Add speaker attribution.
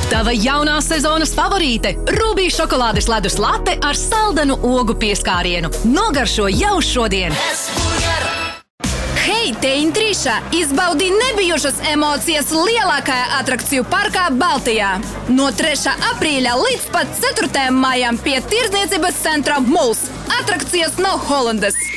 Speaker 1: Tava jaunās sezonas favorīte – Rubī šokolādes ledus late ar saldenu ogu pieskārienu. Nogaršo jau šodien!
Speaker 2: Hei, te Intrīša! Izbaudi nebijušas emocijas lielākajā atrakciju parkā Baltijā. No 3. aprīļa līdz pat 4. maijam pie Tirdzniecības centra Mūls. Atrakcijas no Holandas.